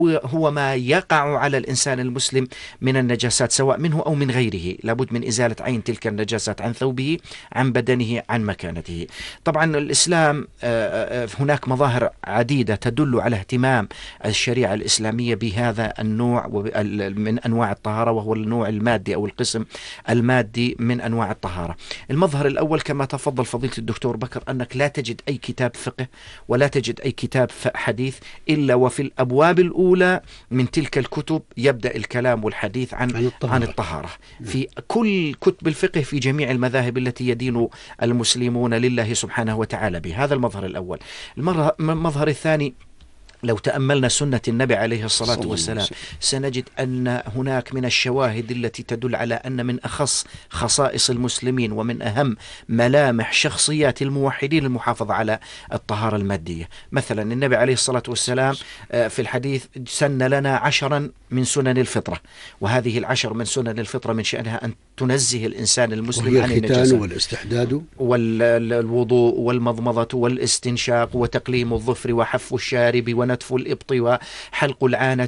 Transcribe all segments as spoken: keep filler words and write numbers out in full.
هو ما يقع على الإنسان المسلم من النجاسات سواء منه أو من غيره. لابد من إزالة عين تلك النجاسات عن ثوبه، عن بدنه، عن مكانته. طبعا الإسلام هناك مظاهر عديدة تدل على اهتمام الشريعة الإسلامية بهذا النوع من أنواع الطهارة، وهو النوع المادي أو القسم المادي من أنواع الطهارة. المظهر الأول كما تفضل فضيلة الدكتور بكر، أنك لا تجد أي كتاب فقه ولا تجد أي كتاب حديث إلا وفي الأبواب الأولى من تلك الكتب يبدأ الكلام والحديث عن عن الطهارة, عن الطهارة. في كل كتب الفقه في جميع المذاهب التي يدين المسلمون لله سبحانه وتعالى بهذا المظهر الأول. المظهر الثاني، لو تأملنا سنة النبي عليه الصلاة والسلام سنجد أن هناك من الشواهد التي تدل على أن من أخص خصائص المسلمين ومن أهم ملامح شخصيات الموحدين المحافظة على الطهارة المادية. مثلا النبي عليه الصلاة والسلام في الحديث سن لنا عشرا من سنن الفطرة، وهذه العشر من سنن الفطرة من شأنها أن تنزه الإنسان المسلم عن النجاسة، والاستحداد والوضوء والمضمضة والاستنشاق وتقليم الظفر وحف الشارب ونتف الإبط وحلق العانة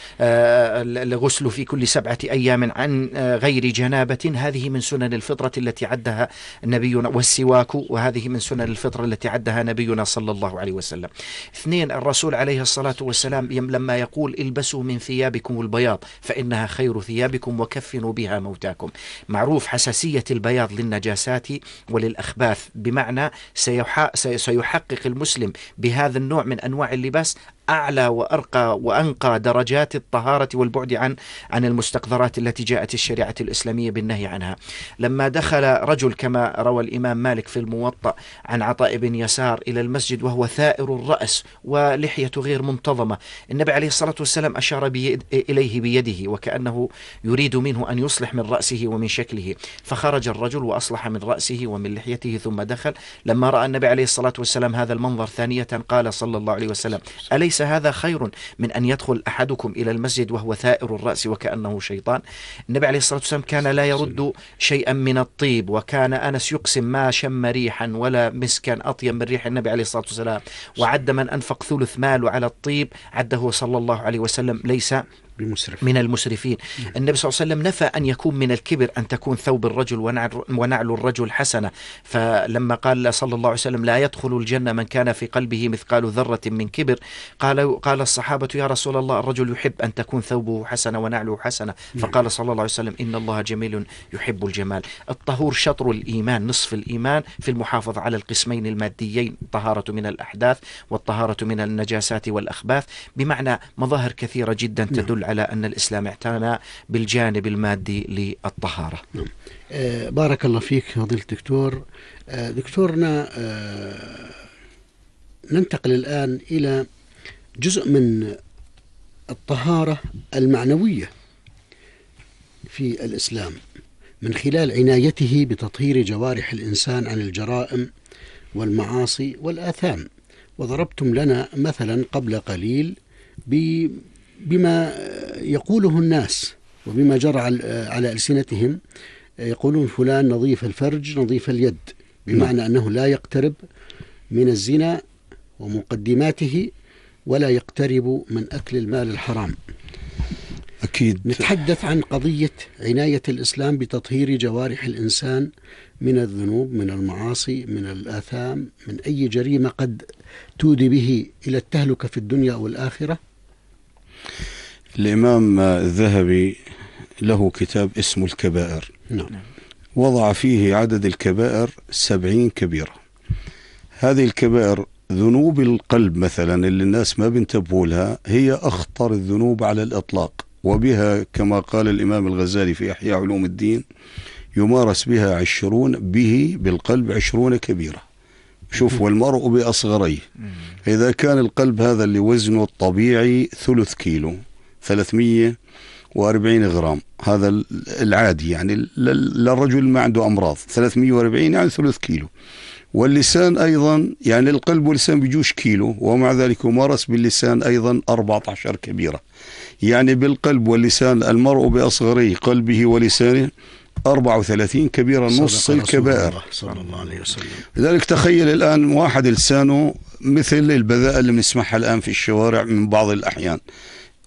والغسل في كل سبعة أيام عن غير جنابة. هذه من سنن الفطرة التي عدها نبينا، والسواك، وهذه من سنن الفطرة التي عدها نبينا صلى الله عليه وسلم. اثنين، الرسول عليه الصلاة والسلام لما يقول البسوا من ثيابكم البياض فإنها خير ثيابكم وكفنوا بها موتاكم. معروف حساسية البياض للنجاسات وللأخباث، بمعنى سيحقق المسلم بهذا النوع من أنواع اللباس أعلى وأرقى وأنقى درجات الطهارة والبعد عن عن المستقذرات التي جاءت الشريعة الإسلامية بالنهي عنها. لما دخل رجل كما روى الإمام مالك في الموطأ عن عطاء بن يسار إلى المسجد وهو ثائر الرأس ولحيته غير منتظمة، النبي عليه الصلاة والسلام أشار بيد إليه بيده وكأنه يريد منه أن يصلح من رأسه ومن شكله، فخرج الرجل وأصلح من رأسه ومن لحيته ثم دخل. لما رأى النبي عليه الصلاة والسلام هذا المنظر ثانية قال صلى الله عليه وسلم: أليس هذا خير من أن يدخل أحدكم إلى المسجد وهو ثائر الرأس وكأنه شيطان؟ النبي عليه الصلاة والسلام كان لا يرد شيئا من الطيب، وكان أنس يقسم ما شم ريحا ولا مسكا أطيب من ريح النبي عليه الصلاة والسلام، وعد من أنفق ثلث ماله على الطيب عده صلى الله عليه وسلم ليس بمسرف. من المسرفين. النبي صلى الله عليه وسلم نفى أن يكون من الكبر أن تكون ثوب الرجل ونعل الرجل حسنة، فلما قال صلى الله عليه وسلم: لا يدخل الجنة من كان في قلبه مثقال ذرة من كبر، قال قال الصحابة: يا رسول الله، الرجل يحب أن تكون ثوبه حسنة ونعله حسنة، فقال صلى الله عليه وسلم: إن الله جميل يحب الجمال. الطهور شطر الإيمان، نصف الإيمان في المحافظة على القسمين الماديين، الطهارة من الأحداث والطهارة من النجاسات والأخباث، بمعنى مظاهر كثيرة جدا تدل على أن الإسلام اعتنى بالجانب المادي للطهارة. نعم. آه بارك الله فيك فضيلة الدكتور. آه دكتورنا، آه ننتقل الآن إلى جزء من الطهارة المعنوية في الإسلام من خلال عنايته بتطهير جوارح الإنسان عن الجرائم والمعاصي والآثام. وضربتم لنا مثلا قبل قليل بما يقوله الناس وبما جرى على ألسنتهم، يقولون فلان نظيف الفرج نظيف اليد، بمعنى أنه لا يقترب من الزنا ومقدماته ولا يقترب من أكل المال الحرام. أكيد. نتحدث عن قضية عناية الإسلام بتطهير جوارح الإنسان من الذنوب، من المعاصي، من الآثام، من أي جريمة قد تودي به إلى التهلكة في الدنيا والآخرة. الإمام الذهبي له كتاب اسمه الكبائر، نعم. وضع فيه عدد الكبائر سبعين كبيرة. هذه الكبائر ذنوب القلب مثلا اللي الناس ما بينتبهوا لها هي أخطر الذنوب على الإطلاق، وبها كما قال الإمام الغزالي في إحياء علوم الدين: يمارس بها عشرون به بالقلب عشرون كبيرة. شوف، والمرء بأصغريه. إذا كان القلب هذا اللي وزنه الطبيعي ثلث كيلو ثلاثمية وأربعين غرام، هذا العادي يعني للرجل ما عنده أمراض، ثلاثمية وأربعين يعني ثلث كيلو. واللسان أيضا يعني القلب واللسان بيجوش كيلو، ومع ذلك يمارس باللسان أيضا أربعة عشر كبيرة. يعني بالقلب واللسان المرء بأصغريه قلبه ولسانه أربعة وثلاثين كبيرة، نص الكبائر صلى الله عليه وسلم. لذلك تخيل الآن واحد لسانه مثل البذاءة اللي بنسمعها الآن في الشوارع من بعض الأحيان،